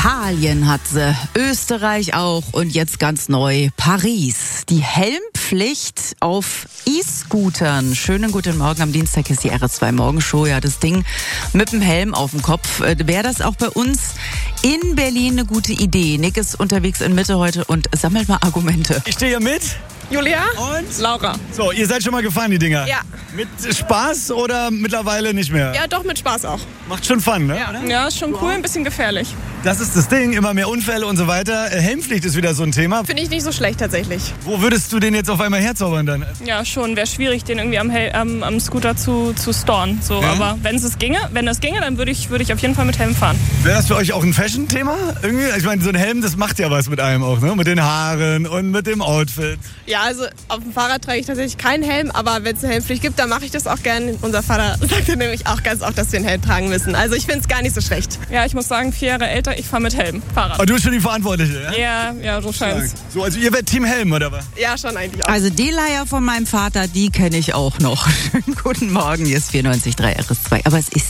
Italien hat sie, Österreich auch und jetzt ganz neu Paris. Die Helmpflicht auf E-Scootern. Schönen guten Morgen, am Dienstag ist die RS2 Morgenshow. Ja, das Ding mit dem Helm auf dem Kopf. Wäre das auch bei uns in Berlin eine gute Idee? Nick ist unterwegs in Mitte heute und sammelt mal Argumente. Ich stehe hier mit Julia und Laura. So, ihr seid schon mal gefahren, die Dinger? Ja. Mit Spaß oder mittlerweile nicht mehr? Ja, doch, mit Spaß auch. Macht schon Fun, ne? Oder? Ja, ist schon cool, ein bisschen gefährlich. Das ist das Ding, immer mehr Unfälle und so weiter. Helmpflicht ist wieder so ein Thema. Finde ich nicht so schlecht tatsächlich. Wo würdest du den jetzt auf einmal herzaubern dann? Ja, schon. Wäre schwierig, den irgendwie am Scooter zu storen. So, Ja. aber wenn das ginge, dann würde ich auf jeden Fall mit Helm fahren. Wäre das für euch auch ein Fashion-Thema? Irgendwie? Ich meine, so ein Helm, das macht ja was mit einem auch, ne? Mit den Haaren und mit dem Outfit. Ja, also auf dem Fahrrad trage ich tatsächlich keinen Helm, aber wenn es eine Helmpflicht gibt, dann mache ich das auch gern. Unser Vater sagte nämlich auch ganz oft, dass wir einen Helm tragen müssen. Also ich finde es gar nicht so schlecht. Ja, ich muss sagen, 4 Jahre älter, ich fahre mit Helm, Fahrrad. Aber du bist schon die Verantwortliche, ja? Ja, so scheint's. So, also ihr werdet Team Helm, oder was? Ja, schon eigentlich auch. Also die Leier von meinem Vater, die kenne ich auch noch. Schönen guten Morgen, hier ist 94.3 RS2. Aber es ist